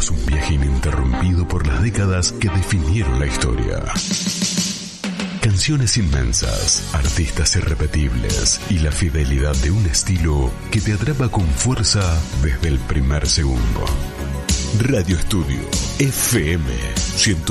Hacemos un viaje ininterrumpido por las décadas que definieron la historia. Canciones inmensas, artistas irrepetibles y la fidelidad de un estilo que te atrapa con fuerza desde el primer segundo. Radio Estudio FM 107.3